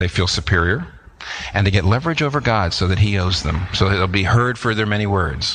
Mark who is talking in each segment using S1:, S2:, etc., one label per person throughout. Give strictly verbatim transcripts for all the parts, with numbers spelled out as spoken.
S1: they feel superior, and to get leverage over God so that he owes them, so that they'll be heard for their many words.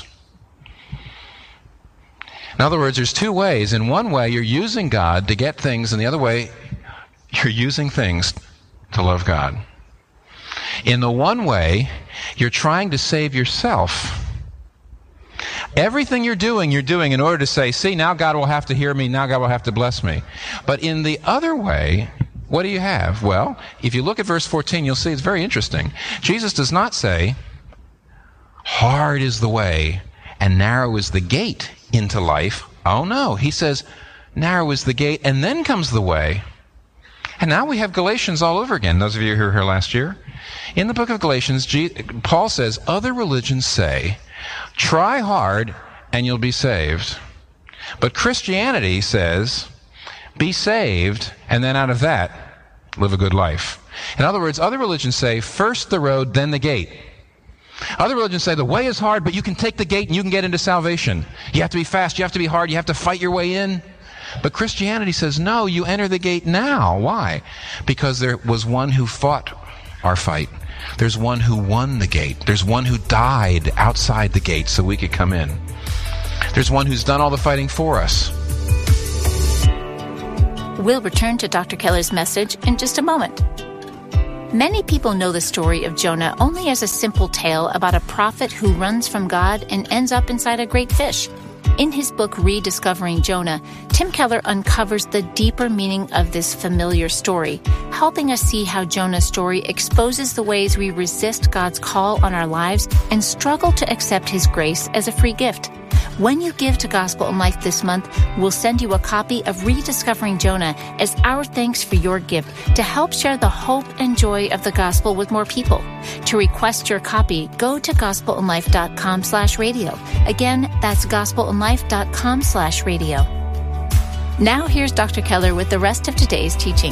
S1: In other words, there's two ways. In one way, you're using God to get things, and the other way, you're using things to love God. In the one way, you're trying to save yourself. Everything you're doing, you're doing in order to say, see, now God will have to hear me, now God will have to bless me. But in the other way, what do you have? Well, if you look at verse fourteen, you'll see it's very interesting. Jesus does not say, hard is the way and narrow is the gate into life. Oh no, he says, narrow is the gate and then comes the way. And now we have Galatians all over again, those of you who were here last year. In the book of Galatians, Paul says, other religions say, try hard and you'll be saved. But Christianity says, be saved, and then out of that, live a good life. In other words, other religions say, first the road, then the gate. Other religions say, the way is hard, but you can take the gate and you can get into salvation. You have to be fast, you have to be hard, you have to fight your way in. But Christianity says, no, you enter the gate now. Why? Because there was one who fought our fight. There's one who won the gate. There's one who died outside the gate so we could come in. There's one who's done all the fighting for us.
S2: We'll return to Doctor Keller's message in just a moment. Many people know the story of Jonah only as a simple tale about a prophet who runs from God and ends up inside a great fish. In his book, Rediscovering Jonah, Tim Keller uncovers the deeper meaning of this familiar story, helping us see how Jonah's story exposes the ways we resist God's call on our lives and struggle to accept his grace as a free gift. When you give to Gospel in Life this month, we'll send you a copy of Rediscovering Jonah as our thanks for your gift to help share the hope and joy of the gospel with more people. To request your copy, go to gospelinlife.com slash radio. Again, that's gospelinlife.com slash radio. Now here's Doctor Keller with the rest of today's teaching.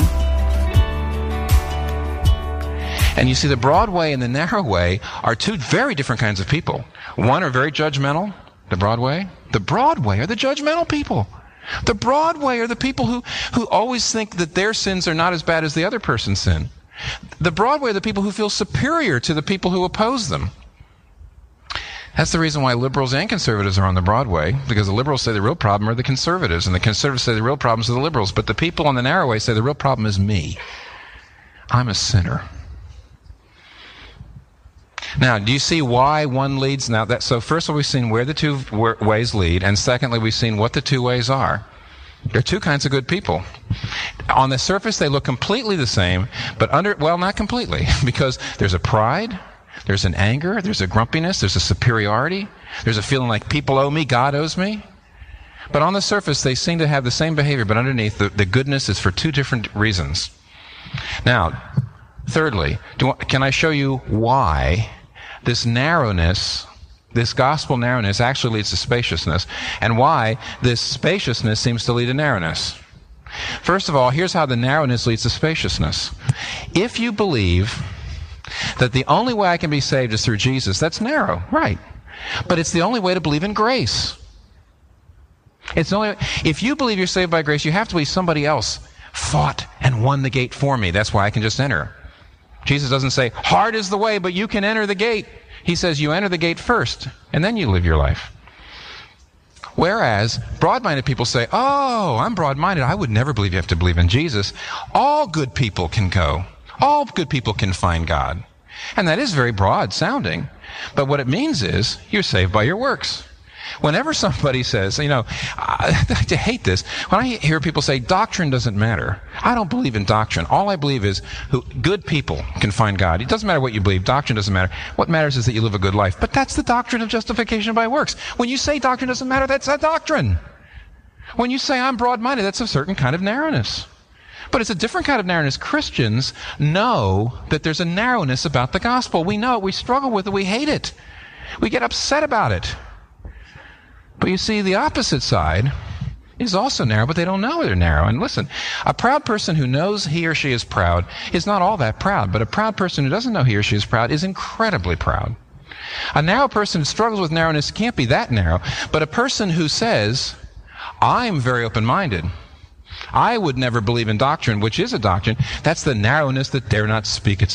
S1: And you see, the broad way and the narrow way are two very different kinds of people. One are very judgmental. The broad way? The broad way are the judgmental people. The broad way are the people who, who always think that their sins are not as bad as the other person's sin. The broad way are the people who feel superior to the people who oppose them. That's the reason why liberals and conservatives are on the broad way, because the liberals say the real problem are the conservatives, and the conservatives say the real problems are the liberals. But the people on the narrow way say the real problem is me. I'm a sinner. Now, do you see why one leads? Now, that so first of all, we've seen where the two ways lead, and secondly, we've seen what the two ways are. There are two kinds of good people. On the surface, they look completely the same, but under, well, not completely, because there's a pride, there's an anger, there's a grumpiness, there's a superiority, there's a feeling like people owe me, God owes me. But on the surface, they seem to have the same behavior, but underneath, the, the goodness is for two different reasons. Now, thirdly, do, can I show you why this narrowness, this gospel narrowness actually leads to spaciousness, and why this spaciousness seems to lead to narrowness? First of all, here's how the narrowness leads to spaciousness. If you believe that the only way I can be saved is through Jesus, that's narrow, right? But it's the only way to believe in grace. It's the only, if you believe you're saved by grace, you have to believe somebody else fought and won the gate for me. That's why I can just enter. Jesus doesn't say, hard is the way, but you can enter the gate. He says, you enter the gate first, and then you live your life. Whereas, broad-minded people say, oh, I'm broad-minded. I would never believe you have to believe in Jesus. All good people can go. All good people can find God. And that is very broad-sounding. But what it means is, you're saved by your works. Whenever somebody says, you know, I, I hate this. When I hear people say doctrine doesn't matter, I don't believe in doctrine. All I believe is who, good people can find God. It doesn't matter what you believe. Doctrine doesn't matter. What matters is that you live a good life. But that's the doctrine of justification by works. When you say doctrine doesn't matter, that's a doctrine. When you say I'm broad-minded, that's a certain kind of narrowness. But it's a different kind of narrowness. Christians know that there's a narrowness about the gospel. We know it. We struggle with it. We hate it. We get upset about it. But you see, the opposite side is also narrow, but they don't know they're narrow. And listen, a proud person who knows he or she is proud is not all that proud, but a proud person who doesn't know he or she is proud is incredibly proud. A narrow person who struggles with narrowness can't be that narrow, but a person who says, I'm very open-minded, I would never believe in doctrine, which is a doctrine. That's the narrowness that dare not speak its